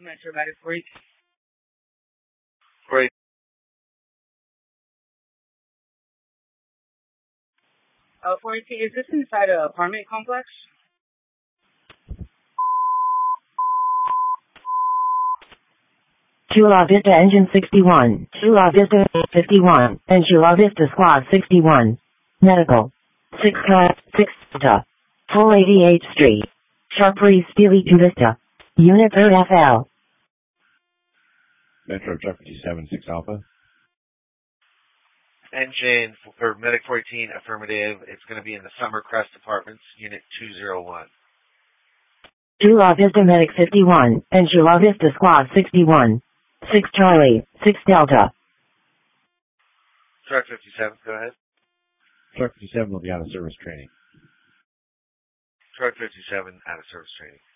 Metro Medic 42. Great. 42, is this inside an apartment complex? Chula Vista Engine 61, Chula Vista 51, and Chula Vista Squad 61. Medical. 6 Cut, 6 Delta. Full 88th Street. Sharp Breeze Steely to Vista. Unit 3rd FL. Metro Truck 57, 6 Alpha. Engine for Medic 14, affirmative. It's going to be in the Summercrest Apartments, Unit 201. Chula Vista Medic 51, and Chula Vista Squad 61. 6 Charlie, 6 Delta. Truck 57, go ahead. Truck 57 will be out of service training. Truck 57, out of service training.